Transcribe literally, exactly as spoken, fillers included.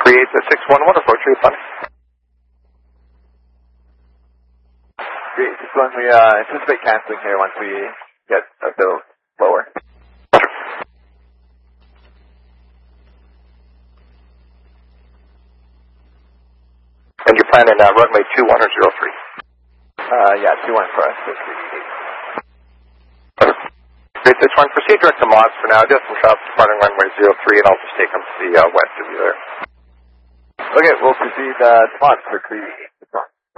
three eight six one one, approach rate fund. Great, just when we uh, anticipate canceling here once we get a bit lower. And you're planning uh, runway two one or zero three? Uh, yeah, two one for us, so three eight. Great, six one, proceed direct to Moss for now. Just some traffic departing runway zero three, and I'll just take them to the uh, west of you there. Okay, we'll proceed uh, to Moss for three eight.